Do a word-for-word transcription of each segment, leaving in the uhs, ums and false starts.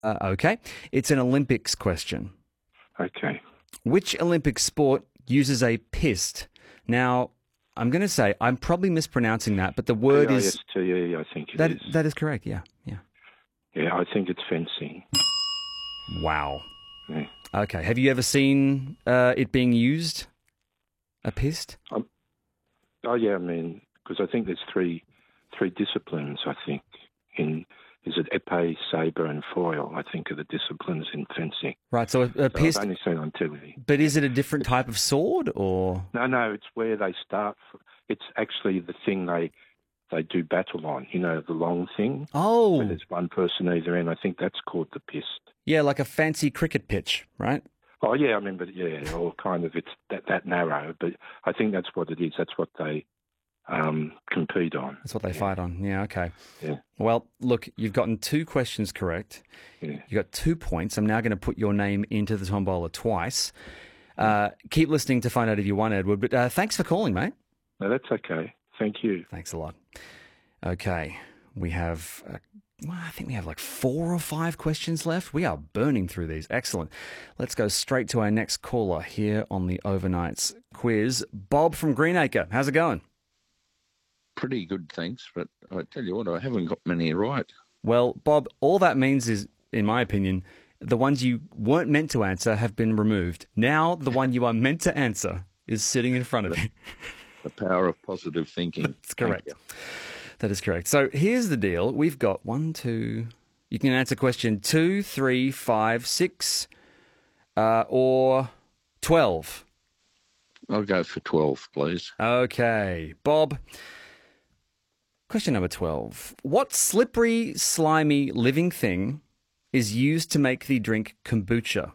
Uh, okay. It's an Olympics question. Okay. Which Olympic sport uses a pist? Now, I'm going to say I'm probably mispronouncing that, but the word P I S is T E, I think it that. is. That is correct. Yeah, yeah. Yeah, I think it's fencing. Wow. Yeah. Okay. Have you ever seen uh, it being used? A pist? Um, oh, yeah, I mean, because I think there's three three disciplines, I think, in, is it épée, sabre and foil, I think are the disciplines in fencing. Right. So a, a So pist. I've only seen on T V. But is it a different type of sword or? No, no, it's where they start. From. It's actually the thing they they do battle on, you know, the long thing. Oh. Where there's one person either end. I think that's called the pist. Yeah, like a fancy cricket pitch, right? Oh, yeah, I mean, but yeah, or kind of it's that, that narrow. But I think that's what it is. That's what they um, compete on. That's what they yeah. fight on. Yeah, okay. Yeah. Well, look, you've gotten two questions correct. Yeah. You got two points. I'm now going to put your name into the tombola twice. Uh, keep listening to find out if you won, Edward. But uh, thanks for calling, mate. No, that's okay. Thank you. Thanks a lot. Okay, we have, uh, well, I think we have like four or five questions left. We are burning through these. Excellent. Let's go straight to our next caller here on the Overnights quiz. Bob from Greenacre. How's it going? Pretty good, thanks. But I tell you what, I haven't got many right. Well, Bob, all that means is, in my opinion, the ones you weren't meant to answer have been removed. Now the one you are meant to answer is sitting in front of you. The power of positive thinking. That's correct. That is correct. So here's the deal. We've got one, two... You can answer question two, three, five, six, uh, or twelve. I'll go for twelve, please. Okay. Bob, question number twelve. What slippery, slimy, living thing is used to make the drink kombucha?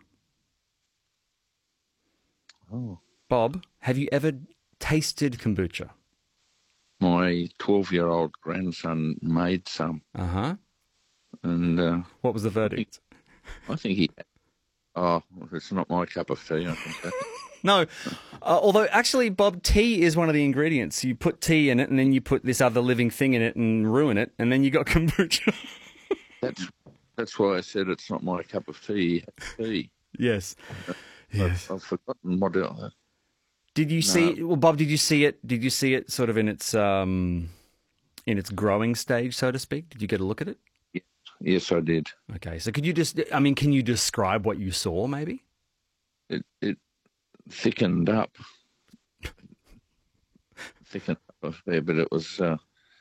Oh. Bob, have you ever tasted kombucha? My twelve-year-old grandson made some. Uh-huh. And uh, what was the verdict? I think he... Oh, it's not my cup of tea, I think. That. No, uh, although actually, Bob, tea is one of the ingredients. You put tea in it, and then you put this other living thing in it and ruin it, and then you got kombucha. That's that's why I said it's not my cup of tea. Tea. Yes. Yes. I've, I've forgotten what it... Did you no. see? Well, Bob, did you see it? Did you see it sort of in its um, in its growing stage, so to speak? Did you get a look at it? Yes, yes, I did. Okay, so could you just? I mean, can you describe what you saw? Maybe it it thickened up, thickened up a fair bit. It was uh,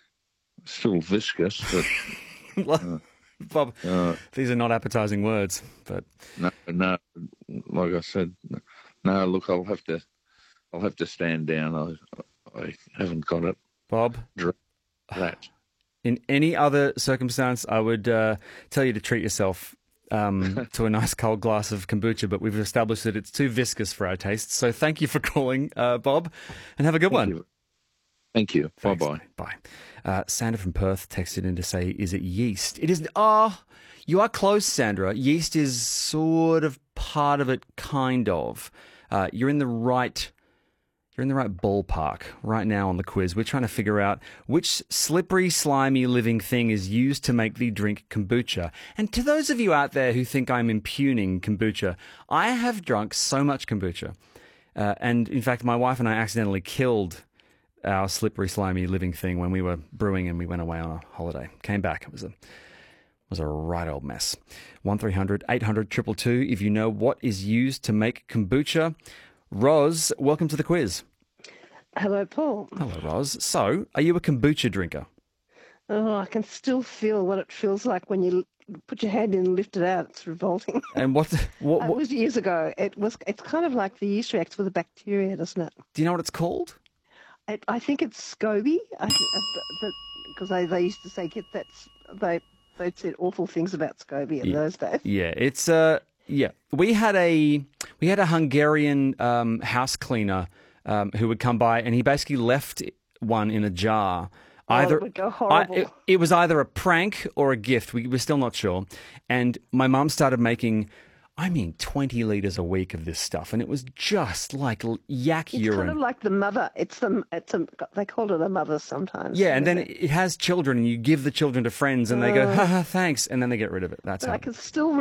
still viscous, but. uh, Bob, uh, these are not appetizing words, but no, no, like I said, no. Look, I'll have to. I'll have to stand down. I, I haven't got it. Bob, that. In any other circumstance, I would uh, tell you to treat yourself um, to a nice cold glass of kombucha, but we've established that it's too viscous for our tastes. So thank you for calling, uh, Bob, and have a good Thank one. You. Thank you. Thanks, bye-bye. Bye. Uh, Sandra from Perth texted in to say, is it yeast? It is. Oh, you are close, Sandra. Yeast is sort of part of it, kind of. Uh, you're in the right... You're in the right ballpark right now on the quiz. We're trying to figure out which slippery, slimy living thing is used to make the drink kombucha. And to those of you out there who think I'm impugning kombucha, I have drunk so much kombucha. Uh, and in fact, my wife and I accidentally killed our slippery, slimy living thing when we were brewing and we went away on a holiday. Came back. It was a, it was a right old mess. one three hundred eight hundred two two two if you know what is used to make kombucha. Roz, welcome to the quiz. Hello, Paul. Hello, Roz. So, are you a kombucha drinker? Oh, I can still feel what it feels like when you put your hand in and lift it out. It's revolting. And what? what, what it was years ago. It was. It's kind of like the yeast reacts with the bacteria, doesn't it? Do you know what it's called? It, I think it's SCOBY. Because they, they used to say, "Get that." They they said awful things about SCOBY in yeah. those days. Yeah, it's uh yeah. We had a we had a Hungarian um, house cleaner um, who would come by, and he basically left one in a jar. Oh, Either it would go horrible. I, it, it was either a prank or a gift. We were still not sure. And my mum started making, I mean, twenty litres a week of this stuff, and it was just like yak it's urine. It's kind of like the mother. It's the it's a, they call it a mother sometimes. Yeah, and then it? it has children, and you give the children to friends, and they go, ha ha, thanks, and then they get rid of it. That's but how. I can still